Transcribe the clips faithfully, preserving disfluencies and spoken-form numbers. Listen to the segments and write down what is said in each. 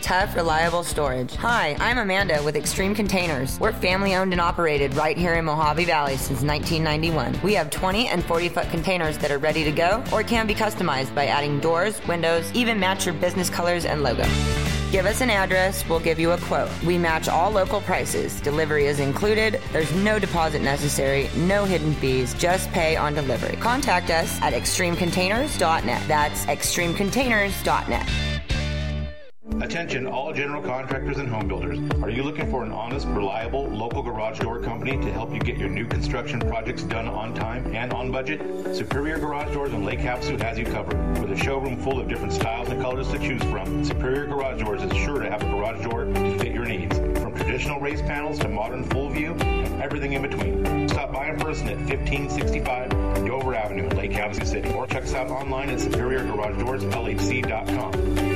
tough, reliable storage. Hi, I'm Amanda with Extreme Containers. We're family owned and operated right here in Mojave Valley since nineteen ninety-one. We have twenty and forty foot containers that are ready to go or can be customized by adding doors, windows, even match your business colors and logo. Give us an address, we'll give you a quote. We match all local prices. Delivery is included. There's no deposit necessary, no hidden fees, just pay on delivery. Contact us at extreme containers dot net. That's extreme containers dot net. Attention all general contractors and home builders. Are you looking for an honest, reliable, local garage door company to help you get your new construction projects done on time and on budget? Superior Garage Doors in Lake Havasu has you covered. With a showroom full of different styles and colors to choose from, Superior Garage Doors is sure to have a garage door to fit your needs. From traditional raised panels to modern full view and everything in between. Stop by in person at fifteen sixty-five Dover Avenue in Lake Havasu City or check us out online at superior garage doors l h c dot com.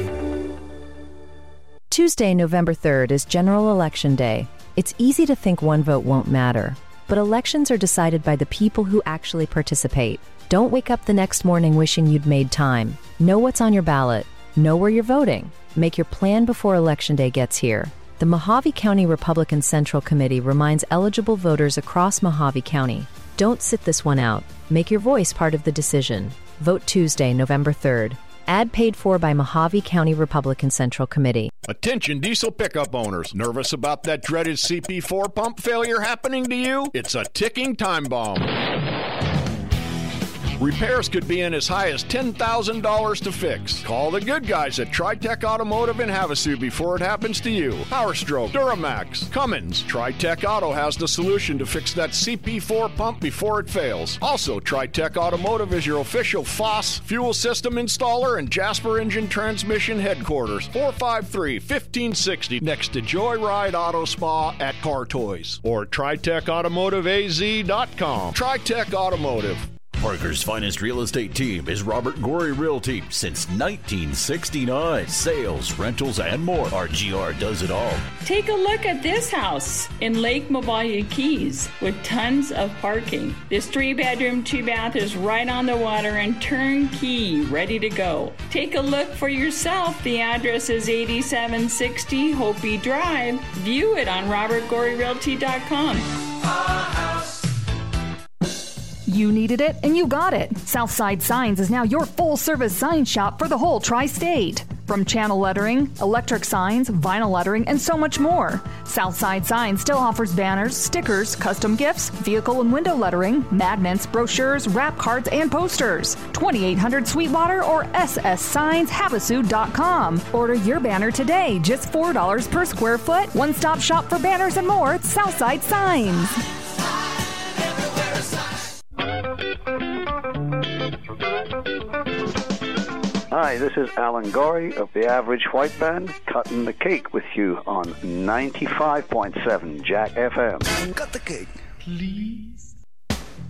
Tuesday, November third is General Election Day. It's easy to think one vote won't matter, but elections are decided by the people who actually participate. Don't wake up the next morning wishing you'd made time. Know what's on your ballot. Know where you're voting. Make your plan before Election Day gets here. The Mojave County Republican Central Committee reminds eligible voters across Mojave County, don't sit this one out. Make your voice part of the decision. Vote Tuesday, November third. Ad paid for by Mojave County Republican Central Committee. Attention diesel pickup owners. Nervous about that dreaded C P four pump failure happening to you? It's a ticking time bomb. Repairs could be in as high as ten thousand dollars to fix. Call the good guys at TriTech Automotive in Havasu before it happens to you. Power Stroke, Duramax, Cummins. TriTech Auto has the solution to fix that C P four pump before it fails. Also, TriTech Automotive is your official F O S fuel system installer and Jasper Engine Transmission headquarters. four five three, fifteen sixty next to Joyride Auto Spa at Car Toys. Or tri tech automotive a z dot com. TriTech Automotive. Parker's finest real estate team is Robert Gorey Realty since nineteen sixty-nine. Sales, rentals, and more. R G R does it all. Take a look at this house in Lake Mobile Keys with tons of parking. This three-bedroom, two-bath is right on the water and turnkey, ready to go. Take a look for yourself. The address is eighty-seven sixty Hopi Drive. View it on robert gorey realty dot com. You needed it, and you got it. Southside Signs is now your full-service sign shop for the whole tri-state. From channel lettering, electric signs, vinyl lettering, and so much more. Southside Signs still offers banners, stickers, custom gifts, vehicle and window lettering, magnets, brochures, wrap cards, and posters. twenty-eight hundred Sweetwater or s s signs havasu dot com. Order your banner today, just four dollars per square foot. One-stop shop for banners and more at Southside Signs. Hi, this is Alan Gorey of the Average White Band, cutting the cake with you on ninety-five point seven Jack F M. Cut the cake, please.